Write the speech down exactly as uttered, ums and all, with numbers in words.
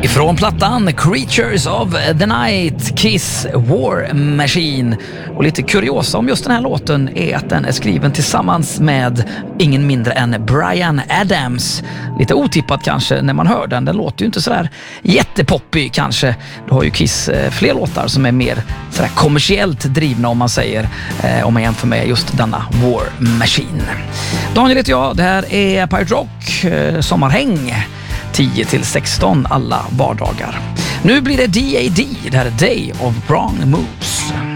Ifrån plattan Creatures of the Night, Kiss War Machine. Och lite kuriosa om just den här låten är att den är skriven tillsammans med ingen mindre än Bryan Adams. Lite otippat kanske när man hör den. Den låter ju inte sådär jättepoppig kanske. Du har ju Kiss fler låtar som är mer sådär kommersiellt drivna om man säger, eh, om man jämför med just denna War Machine. Daniel heter jag, det här är Pirate Rock eh, sommarhäng. tio till sexton alla vardagar. Nu blir det D A D, det här är Day of Wrong Moves.